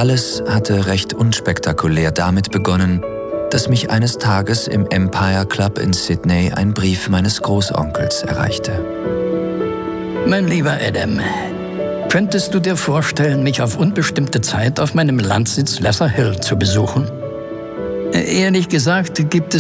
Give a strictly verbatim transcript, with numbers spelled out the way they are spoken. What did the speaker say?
Alles hatte recht unspektakulär damit begonnen, dass mich eines Tages im Empire Club in Sydney ein Brief meines Großonkels erreichte. Mein lieber Adam, könntest du dir vorstellen, mich auf unbestimmte Zeit auf meinem Landsitz Lesser Hill zu besuchen? Ehrlich gesagt gibt es